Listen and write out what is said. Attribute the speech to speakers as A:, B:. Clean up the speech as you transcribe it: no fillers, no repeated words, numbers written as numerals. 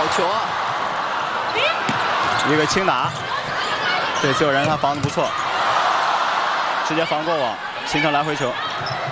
A: 球啊！
B: 一个轻打，对，最后人他防的不错，直接防过网，形成来回球。